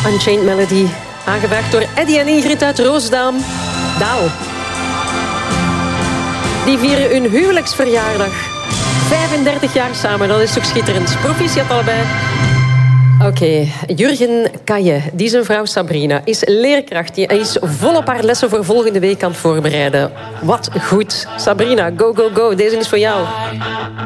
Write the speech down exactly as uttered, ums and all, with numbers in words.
Unchained Melody, aangevraagd door Eddie en Ingrid uit Roosdaam. Daal. Die vieren hun huwelijksverjaardag. vijfendertig jaar samen, dat is toch schitterend. Proficiat allebei. Oké, okay. Jurgen Kaye, die zijn vrouw Sabrina, is leerkracht. Die is volop haar lessen voor volgende week aan het voorbereiden. Wat goed. Sabrina, go, go, go. Deze is voor jou.